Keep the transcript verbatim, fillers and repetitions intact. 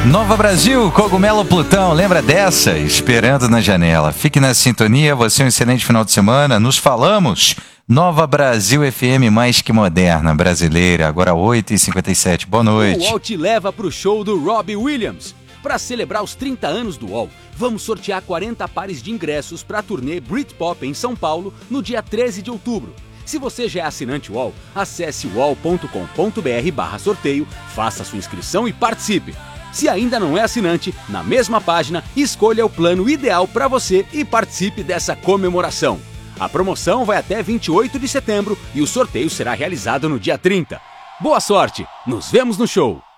Nova Brasil, Cogumelo Plutão, lembra dessa? Esperando na janela. Fique na sintonia, você um excelente final de semana. Nos falamos. Nova Brasil F M, mais que moderna, brasileira, agora oito e cinquenta e sete. Boa noite. O U O L te leva pro show do Robbie Williams. Para celebrar os trinta anos do U O L, vamos sortear quarenta pares de ingressos para a turnê Britpop em São Paulo no dia treze de outubro. Se você já é assinante U O L, acesse u o l ponto com ponto b r barra sorteio, faça sua inscrição e participe. Se ainda não é assinante, na mesma página, escolha o plano ideal para você e participe dessa comemoração. A promoção vai até vinte e oito de setembro e o sorteio será realizado no dia trinta. Boa sorte! Nos vemos no show!